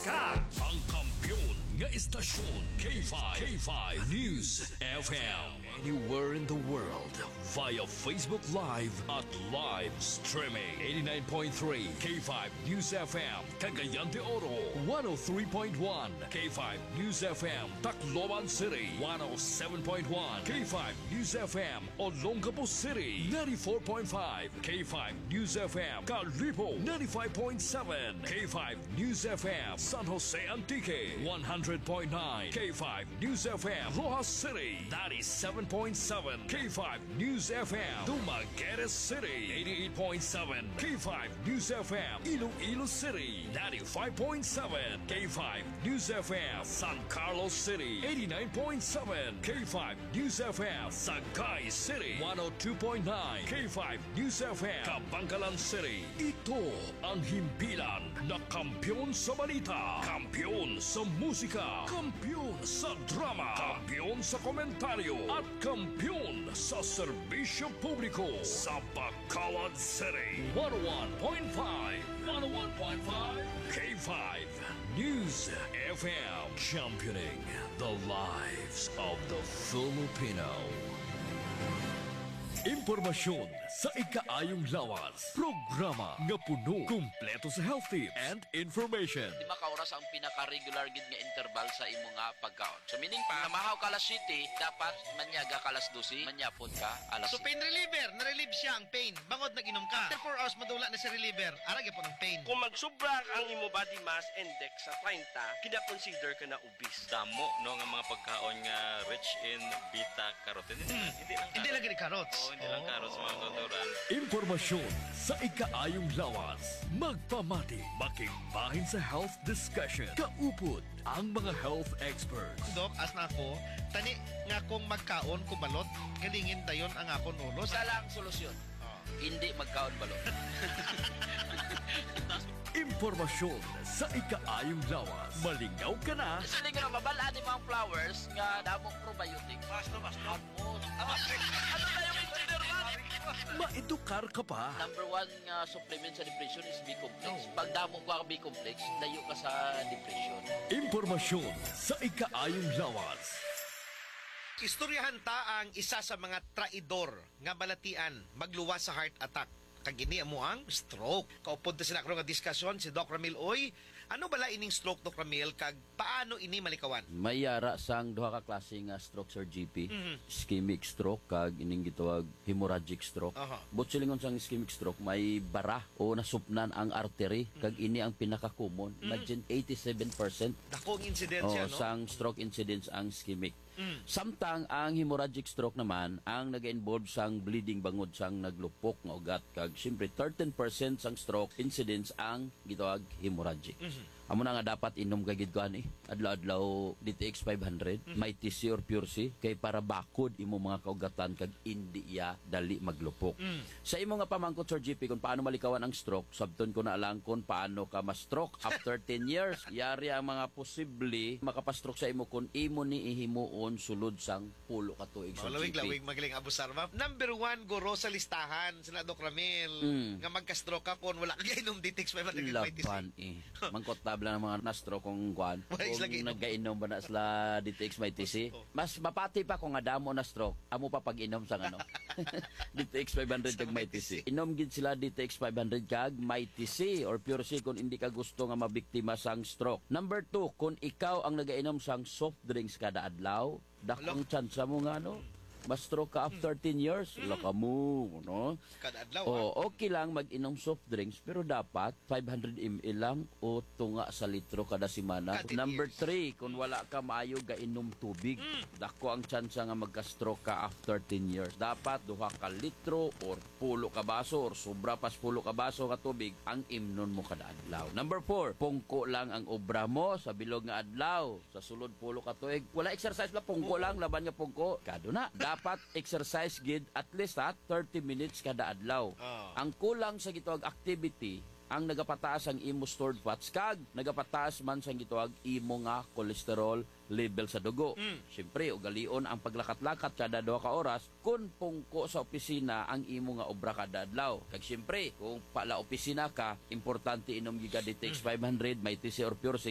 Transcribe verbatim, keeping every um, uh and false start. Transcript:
Kag ang kampiyon nga istasyon K five K five News F M. Anywhere in the world via Facebook Live at live streaming. eighty-nine point three K five News F M Cagayan de Oro, one oh three point one K five News F M Tacloban City, one oh seven point one K five News F M Olongapo City, ninety-four point five K five News F M Calibo, ninety-five point seven K five News F M San Jose Antique, one hundred point nine K five News F M Rojas City, ninety-seven point seven K five News F M Dumaguete City, eighty-eight point seven K five News F M Iloilo City, ninety-five point seven K five News F M San Carlos City, eighty-nine point seven K five News F M Sagay City, one oh two point nine K five News F M Kabangkalan City. Ito ang himpilan na kampiyon sa balita, kampiyon sa musika, kampiyon sa drama, kampiyon sa komentaryo, at kampiyon sa serbisyo publiko sa Bacolod City. one oh one point five, one oh one point five K five News F M, championing the lives of the Filipino. Impormasyon sa ikaayong lawas. Programa nga puno, kumpleto sa health tips and information. Di ba kauras ang pinaka-regular gid nga interval sa imo nga pagkaon? So meaning pa, namahaw ka alas siyete, dapat manyaga ka alas dose, manyapon ka alas So pain reliever, na-relieve siya ang pain. Bangod nag-inom ka. After four hours, madula na si reliever. Arag po ng pain. Kung magsubra ang imo body mass index sa thirty, kina-consider ka na obese. Damo no nga mga pagkaon nga rich in beta carotene. Hmm. Hindi lang Hindi lagi ni carrots. Oo, hindi lang carrots mga tuturan. Impormasyon sa ikaayong lawas. Magpamati, makigbahin sa health discussion. Kaupod ang mga health experts. Dok, as na ako, tani nga kung magkaon ko balot, galingin dayon ang akon ulo. Isa lang solusyon. Hindi magkaon balot. Impormasyon sa ikaayong lawas. Malingaw ka na. Kasi nga mabalaan ni mga flowers nga damong probiotic. Basta, basta. Ano na yung engineer man? Maedukar ka pa. Number one nga supplement sa depression is B-complex. Pag damo ka B-complex, layo ka sa depression. Impormasyon sa ikaayong lawas. Istoryahan ta ang isa sa mga traidor nga balatian magluwas sa heart attack. Kagini mo ang stroke. Kaupod na sila nga diskusyon si Doc Ramil Oy. Ano bala ining stroke, Doc Ramil, kag paano ini malikawan? May yara sang duha ka klase nga stroke, Sir G P. Mhm. Ischemic stroke kag ining gitawag hemorrhagic stroke. Aha. Butsilingon sang ischemic stroke may bara o nasupnan ang artery kag ini ang pinaka-common. Imagine eighty-seven percent Dakong insidensya, o no? sang stroke incidence ang ischemic. Mm. Samtang ang hemorrhagic stroke naman ang nag-involve sang bleeding bangod sang naglupok nga ugat kag siyempre thirteen percent sang stroke incidence ang gitawag hemorrhagic. Mhm. Amo na nga dapat inom kagid ko ani adlaw-adlaw D T X five hundred, Mhm. may T C or Pure C kay para bakod imo mga kaugatan kag indi iya dali maglupok. Mm. Sa imo nga pamangkot, Sir G P, kung paano malikawan ang stroke, sabton ko na alang kung paano ka ma-stroke after ten years. Yari ang mga posible makapastroke sa imo kung imo ni ihimuon sulod sang pulo ka tuig, Sir G P. Lawig-lawig magaling abusar, ma'am. Number one, guro sa listahan sila Doc Ramil. Mm. Nga magka-stroke ka kung wala kang inom D T X five hundred. Laban eh. Mangkot tabla ng mga na-stroke kung kuan. Wais lagi Kung inom. nagkainom ba na sila D T X may T C. Oh. Mas mapati pa kung adamo na stroke. Amo pa pag-inom sa ano. D T X five hundred kag may T C. Inom gid sila D T X five hundred kag may T C or Pure C kung hindi ka gusto nga mabiktima sang stroke. Number two, kung ikaw ang nagainom sang soft drinks kada adlaw, dakong chance mo nga no. Ma-stroke ka after ten years, wala ka mo, no? Kada adlaw. O, okay lang mag-inom soft drinks, pero dapat five hundred milliliters lang o tunga sa litro kada semana. Kada Number years. three, kung wala ka maayo gainom tubig, dako ang chance nga magka-stroke ka after ten years. Dapat duha ka litro or pulo ka baso or sobra pas pulo ka baso ka tubig ang imnon mo kada adlaw. Number four, pungko lang ang obra mo sa bilog nga adlaw. Sa sulod pulo ka tuig, wala exercise lang, pungko lang, laban nga pungko. Kado na. Dapat exercise gid at least ha, thirty minutes kada adlaw. Ah. Ang kulang sa gitawag activity ang nagapataas ang imo stored fats kag nagapataas man sa gitawag imo nga cholesterol level sa dugo. Mm. Siyempre, ugalion ang paglakat-lakat kada duha ka oras kung pungko sa opisina ang imo nga obra kada adlaw. Kag siyempre, kung pala opisina ka, importante inom giga D T X five hundred, may T C or Pure C